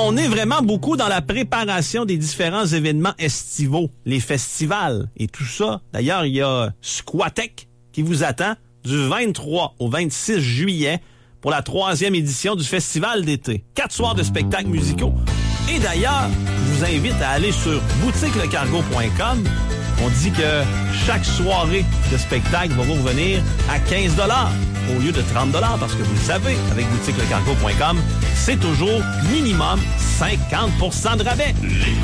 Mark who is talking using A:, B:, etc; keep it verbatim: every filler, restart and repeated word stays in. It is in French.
A: on est vraiment beaucoup dans la préparation des différents événements estivaux, les festivals et tout ça. D'ailleurs, il y a Squatec qui vous attend du vingt-trois au vingt-six juillet pour la troisième édition du festival d'été. Quatre soirs de spectacles musicaux. Et d'ailleurs, je vous invite à aller sur boutique le cargo point com. On dit que chaque soirée de spectacle va vous revenir à quinze dollars au lieu de trente dollars parce que vous le savez, avec boutique le cargo point com, c'est toujours minimum cinquante pour cent de rabais.